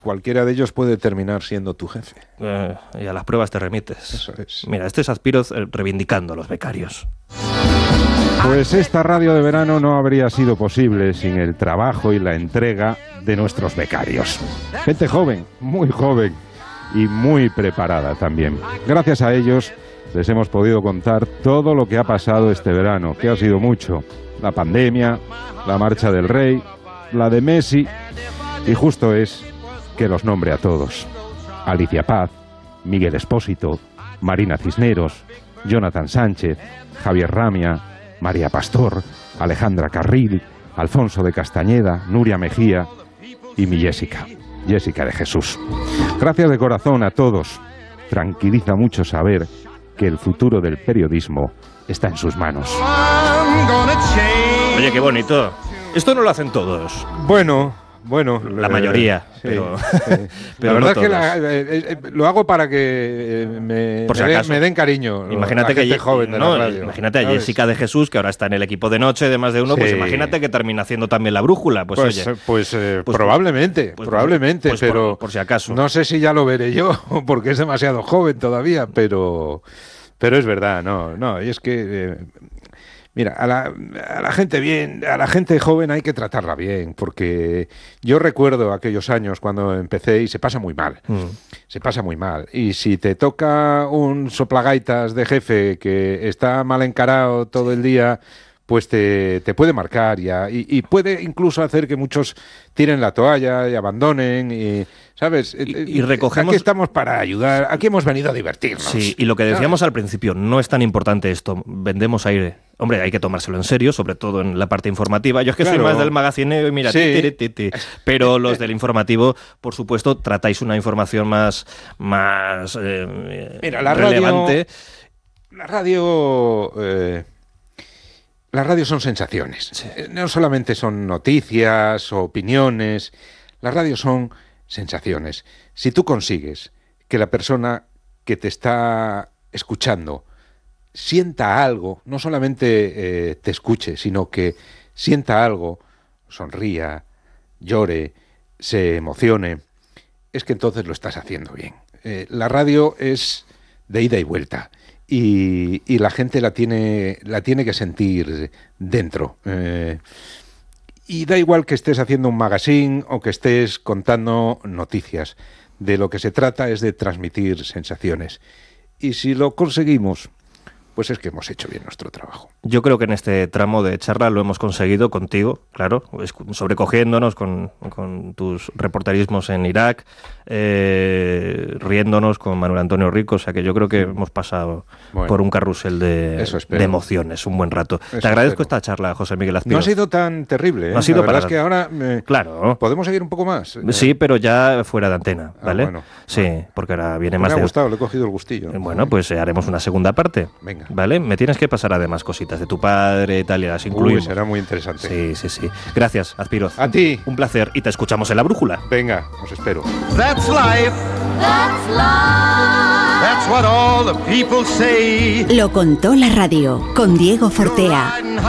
cualquiera de ellos puede terminar siendo tu jefe. Y a las pruebas te remites. Eso es. Mira, este es Azpiroz reivindicando a los becarios. Pues esta radio de verano no habría sido posible sin el trabajo y la entrega de nuestros becarios. Gente joven, muy joven y muy preparada también. Gracias a ellos les hemos podido contar todo lo que ha pasado este verano, que ha sido mucho. La pandemia, la marcha del Rey, la de Messi, y justo es que los nombre a todos. Alicia Paz, Miguel Espósito, Marina Cisneros, Jonathan Sánchez, Javier Ramia, María Pastor, Alejandra Carril, Alfonso de Castañeda, Nuria Mejía y mi Jessica de Jesús. Gracias de corazón a todos. Tranquiliza mucho saber que el futuro del periodismo está en sus manos. Oye, qué bonito. Esto no lo hacen todos. Bueno, la mayoría, sí, pero, sí. pero la verdad no es que lo hago para que me den cariño. Imagínate la gente que joven de la radio. Imagínate a ¿sabes? Jessica de Jesús, que ahora está en el equipo de noche de Más de Uno, Sí. pues imagínate que termina haciendo también la brújula. Pues probablemente, pero por si acaso. No sé si ya lo veré yo, porque es demasiado joven todavía, pero es verdad, no, y es que mira, a la gente joven hay que tratarla bien, porque yo recuerdo aquellos años cuando empecé y se pasa muy mal. Se pasa muy mal. Y si te toca un soplagaitas de jefe que está mal encarado todo el día, pues te puede marcar y puede incluso hacer que muchos tiren la toalla y abandonen y, ¿sabes? Y recogemos... Aquí estamos para ayudar, aquí hemos venido a divertirnos. Sí, y lo que decíamos al principio, no es tan importante esto, vendemos aire. Hombre, hay que tomárselo en serio, sobre todo en la parte informativa. Yo es que soy más del magacineo y mira, sí. Pero los del informativo, por supuesto, tratáis una información más mira, relevante. Las radios son sensaciones. Sí. No solamente son noticias o opiniones. Las radios son sensaciones. Si tú consigues que la persona que te está escuchando sienta algo, no solamente te escuche, sino que sienta algo, sonría, llore, se emocione, es que entonces lo estás haciendo bien. La radio es de ida y vuelta. Y la gente la tiene que sentir dentro. Y da igual que estés haciendo un magazine o que estés contando noticias. De lo que se trata es de transmitir sensaciones. Y si lo conseguimos, pues es que hemos hecho bien nuestro trabajo. Yo creo que en este tramo de charla lo hemos conseguido contigo, claro, sobrecogiéndonos con tus reporterismos en Irak, riéndonos con Manuel Antonio Rico, o sea que yo creo que hemos pasado por un carrusel de emociones, un buen rato. Te agradezco esta charla, José Miguel Azpiroz. No ha sido tan terrible, ¿eh? No ha sido La verdad para... es que ahora claro. ¿Podemos seguir un poco más? Sí, pero ya fuera de antena, ¿vale? Bueno. Sí, porque ahora viene más Me ha de... gustado, le he cogido el gustillo. Bueno, pues haremos una segunda parte. Venga. ¿Vale? Me tienes que pasar además cositas de tu padre y tal, y las incluimos. Será muy interesante. Sí. Gracias, Azpiroz. A ti. Un placer. Y te escuchamos en La Brújula. Venga, os espero. That's life. That's life. That's what all the people say. Lo contó la radio con Diego Fortea.